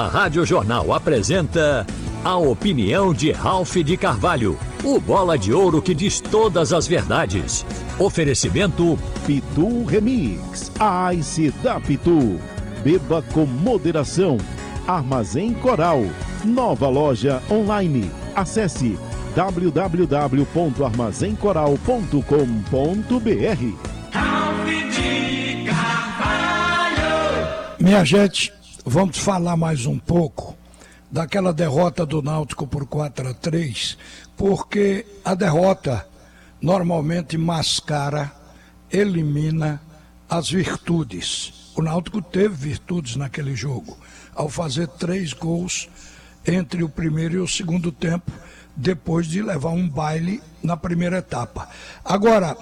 A Rádio Jornal apresenta a opinião de Ralph de Carvalho, o bola de ouro que diz todas as verdades. Oferecimento Pitu Remix, a Ice da Pitu. Beba com moderação. Armazém Coral, nova loja online. Acesse www.armazencoral.com.br. Ralph de Carvalho. Minha gente, vamos falar mais um pouco daquela derrota do Náutico por 4-3, porque a derrota normalmente mascara, elimina as virtudes. O Náutico teve virtudes naquele jogo, ao fazer 3 gols entre o primeiro e o segundo tempo, depois de levar um baile na primeira etapa. Agora,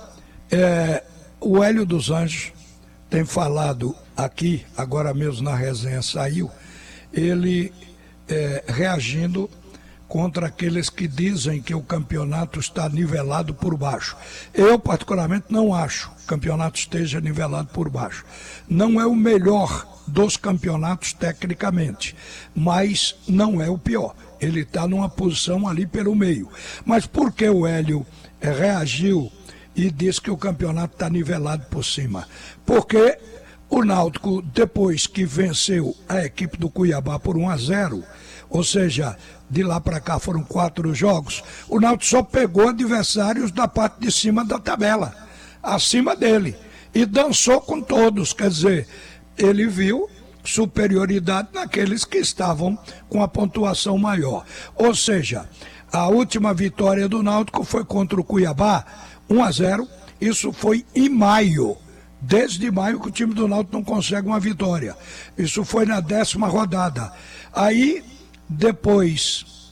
o Hélio dos Anjos tem falado aqui, agora mesmo na resenha saiu, ele reagindo contra aqueles que dizem que o campeonato está nivelado por baixo. Eu, particularmente, não acho que o campeonato esteja nivelado por baixo. Não é o melhor dos campeonatos tecnicamente, mas não é o pior. Ele está numa posição ali pelo meio. Mas por que o Hélio reagiu e disse que o campeonato está nivelado por cima? Porque o Náutico, depois que venceu a equipe do Cuiabá por 1-0, ou seja, de lá para cá foram 4 jogos, o Náutico só pegou adversários da parte de cima da tabela, acima dele, e dançou com todos, quer dizer, ele viu superioridade naqueles que estavam com a pontuação maior. Ou seja, a última vitória do Náutico foi contra o Cuiabá, 1-0, isso foi em maio. Desde maio que o time do Náutico não consegue uma vitória. Isso foi na 10ª rodada. Aí, depois,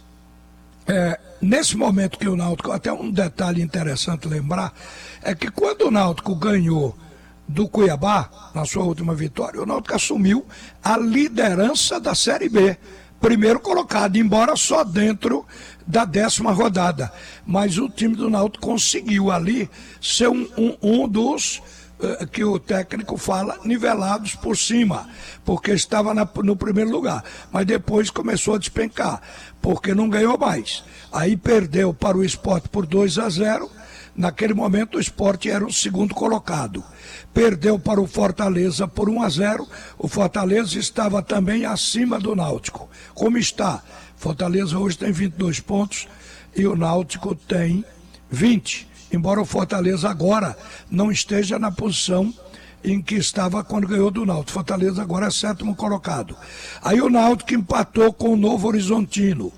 nesse momento que o Náutico, até um detalhe interessante lembrar, é que quando o Náutico ganhou do Cuiabá, na sua última vitória, o Náutico assumiu a liderança da Série B. Primeiro colocado, embora só dentro da 10ª rodada. Mas o time do Náutico conseguiu ali ser um dos que o técnico fala, nivelados por cima, porque estava no primeiro lugar, mas depois começou a despencar, porque não ganhou mais. Aí perdeu para o Sport por 2-0, naquele momento o Sport era o segundo colocado. Perdeu para o Fortaleza por 1-0, o Fortaleza estava também acima do Náutico. Como está? Fortaleza hoje tem 22 pontos e o Náutico tem 20. Embora o Fortaleza agora não esteja na posição em que estava quando ganhou do Náutico. Fortaleza agora é 7º colocado. Aí o Náutico empatou com o Novo Horizontino,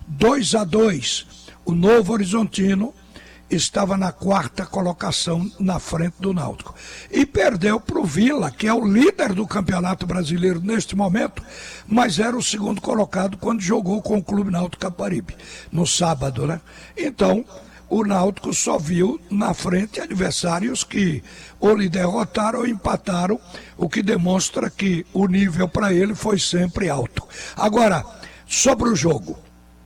2-2. O Novo Horizontino estava na 4ª colocação na frente do Náutico. E perdeu para o Vila, que é o líder do Campeonato Brasileiro neste momento, mas era o segundo colocado quando jogou com o Clube Náutico Caparibe, no sábado, né? Então, o Náutico só viu na frente adversários que ou lhe derrotaram ou empataram, o que demonstra que o nível para ele foi sempre alto. Agora, sobre o jogo,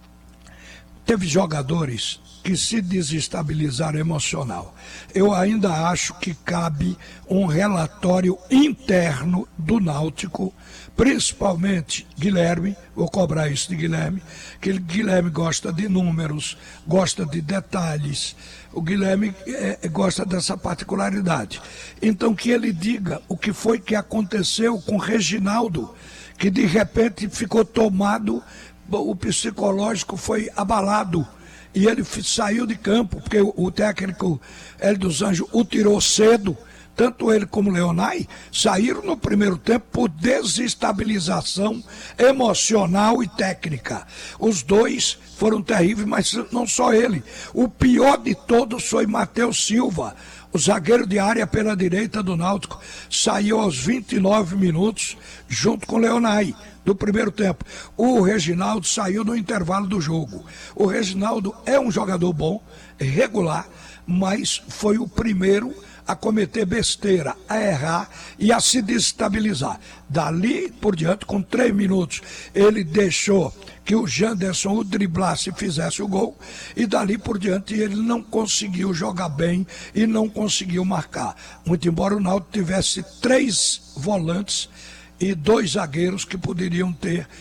teve jogadores que se desestabilizaram emocional. Eu ainda acho que cabe um relatório interno do Náutico, principalmente Guilherme, vou cobrar isso de Guilherme, que Guilherme gosta de números, gosta de detalhes, o Guilherme gosta dessa particularidade. Então que ele diga o que foi que aconteceu com Reginaldo, que de repente ficou tomado, o psicológico foi abalado, e ele saiu de campo, porque o técnico Hélio dos Anjos o tirou cedo. Tanto ele como o Leonai saíram no primeiro tempo por desestabilização emocional e técnica. Os dois foram terríveis, mas não só ele. O pior de todos foi Matheus Silva, o zagueiro de área pela direita do Náutico. Saiu aos 29 minutos junto com o Leonai do primeiro tempo. O Reginaldo saiu no intervalo do jogo. O Reginaldo é um jogador bom, regular, mas foi o primeiro a cometer besteira, a errar e a se desestabilizar. Dali por diante, com 3 minutos, ele deixou que o Janderson o driblasse e fizesse o gol, e dali por diante ele não conseguiu jogar bem e não conseguiu marcar. Muito embora o Náutico tivesse 3 volantes e 2 zagueiros que poderiam ter